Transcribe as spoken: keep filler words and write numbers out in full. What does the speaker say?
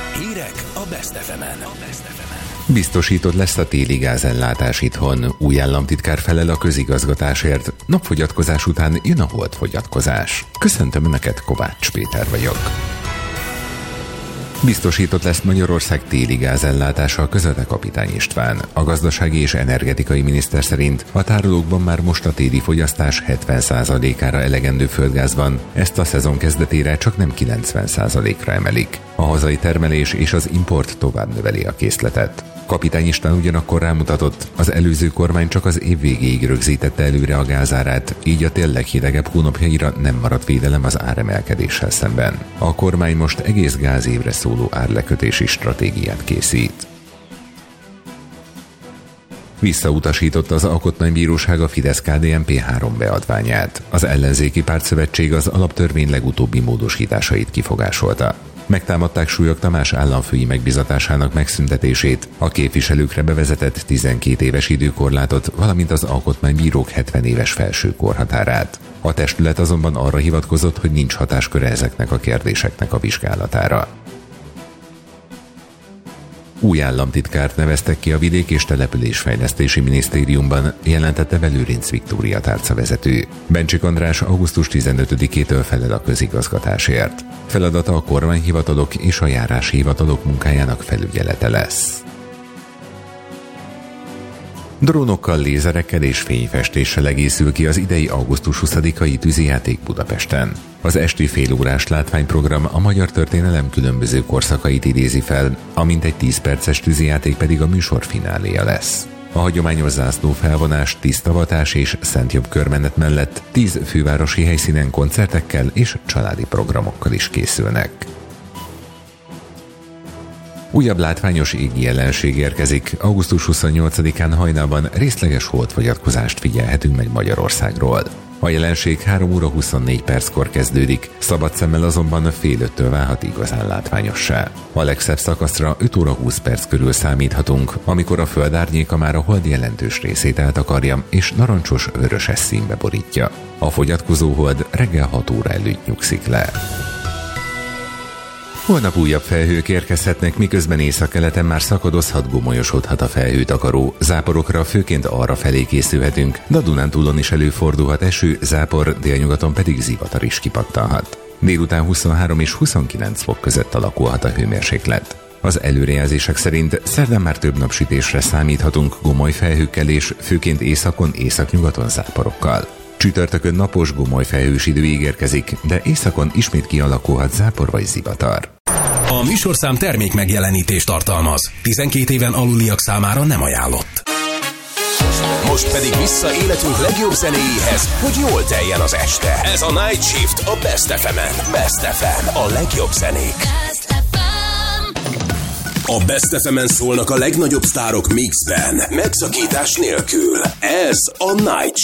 Hírek a Best ef emen. Biztosított lesz a téli gázellátás itthon. Új államtitkár felel a közigazgatásért. Napfogyatkozás után jön a holdfogyatkozás. Köszöntöm Önöket, Kovács Péter vagyok. Biztosított lesz Magyarország téli gázellátása, közölte Kapitány István. A gazdasági és energetikai miniszter szerint a tárolókban már most a téli fogyasztás hetven százalékára elegendő földgáz van, ezt a szezon kezdetére csak nem kilencven százalékra emelik. A hazai termelés és az import tovább növeli a készletet. Kapitány István ugyanakkor rámutatott, az előző kormány csak az év végéig rögzítette előre a gázárát, így a tél leghidegebb hónapjaira nem maradt védelem az áremelkedéssel szemben. A kormány most egész gázévre szóló árlekötési stratégiát készít. Visszautasította az Alkotmánybíróság a Fidesz-ká dé en pé három beadványát. Az ellenzéki pártszövetség az alaptörvény legutóbbi módosításait kifogásolta. Megtámadták Súlyog Tamás államfői megbizatásának megszüntetését, a képviselőkre bevezetett tizenkét éves időkorlátot, valamint az alkotmánybírók hetven éves felső korhatárát. A testület azonban arra hivatkozott, hogy nincs hatásköre ezeknek a kérdéseknek a vizsgálatára. Új államtitkárt neveztek ki a Vidék- és Településfejlesztési Minisztériumban, jelentette be Lőrinc Viktória tárcavezető. Bencsik András augusztus tizenötödikétől felel a közigazgatásért. Feladata a kormányhivatalok és a járási hivatalok munkájának felügyelete lesz. Drónokkal, lézerekkel és fényfestéssel egészül ki az idei augusztus huszadikai tűzijáték Budapesten. Az esti félórás látványprogram a magyar történelem különböző korszakait idézi fel, a mintegy tíz perces tűzijáték pedig a műsor fináléja lesz. A hagyományos zászlófelvonás, tisztavatás és szentjobb körmenet mellett tíz fővárosi helyszínen koncertekkel és családi programokkal is készülnek. Újabb látványos égi jelenség érkezik. augusztus huszonnyolcadikán hajnalban részleges holdfogyatkozást figyelhetünk meg Magyarországról. A jelenség három óra huszonnégy perckor kezdődik, szabad szemmel azonban fél öttől válhat igazán látványossá. A legszebb szakaszra öt óra húsz perc körül számíthatunk, amikor a föld árnyéka már a hold jelentős részét eltakarja és narancsos vöröses színbe borítja. A fogyatkozó hold reggel hat óra előtt nyugszik le. Holnap újabb felhők érkezhetnek, miközben északkeleten már szakadozhat, gomolyosodhat a felhőtakaró. Záporokra főként arra felé készülhetünk, de a Dunántúlon is előfordulhat eső, zápor, délnyugaton pedig zivatar is kipattanhat. Délután huszonhárom és huszonkilenc fok között alakulhat a hőmérséklet. Az előrejelzések szerint szerdán már több napsütésre számíthatunk, gomoly felhőkkel és főként északon, északnyugaton záporokkal. Csütörtökön napos, gomoly felhős idő ígérkezik, de északon ismét kialakulhat zápor vagy zivatar. A műsorszám termék megjelenítést tartalmaz. tizenkét éven aluliak számára nem ajánlott. Most pedig vissza életünk legjobb zenéjéhez, hogy jól teljen az este. Ez a Night Shift a Best ef emen. Best ef em, a legjobb zenék. A Best ef emen szólnak a legnagyobb sztárok mixben, megszakítás nélkül. Ez a Night